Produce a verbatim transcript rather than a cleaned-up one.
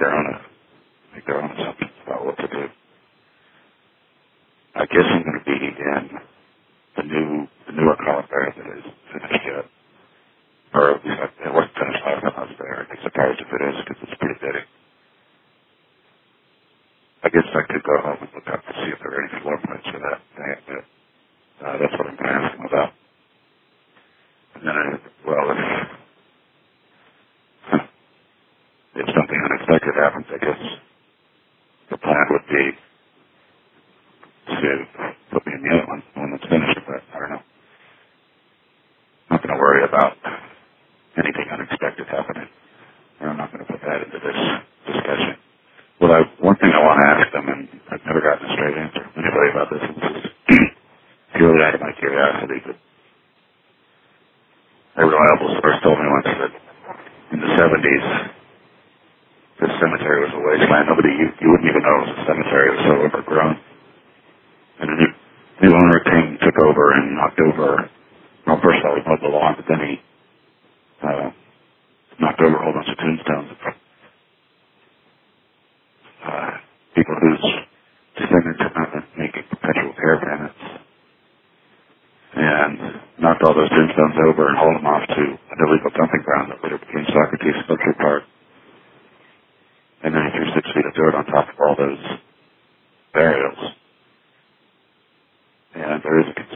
their own, make their own assumptions about what to do. I guess I'm going to be in the new, the newer columbarium that is finished yet. Or at least it wasn't finished last time I was there. I'd be surprised if it is because it's pretty big. I guess I could go home and look up to see if there are any floor plans for that thing, but uh, that's what I'm going to ask him about. And then, I, well, if, if something unexpected happens, I guess the plan would be to put me in the other one when it's finished, but I don't know. I'm not going to worry about anything unexpected happening. I'm not going to put that into this discussion. Well, I, one thing I want to ask them, and I've never gotten a straight answer from anybody about this, and this is purely out of my curiosity, but a reliable source told me once that in the seventies, this cemetery was a wasteland. Nobody, you, you wouldn't even know it was a cemetery. It was so overgrown. And a new, new owner came, took over in October. Well, first of all, he mowed the lawn, but then he uh, knocked over a whole bunch of tombstones. Uh, people whose descendants have not been making perpetual caravans, and knocked all those tombstones over and hauled them off to an illegal dumping ground that later became Socrates Sculpture Park. And then he threw six feet of dirt on top of all those burials. And there is a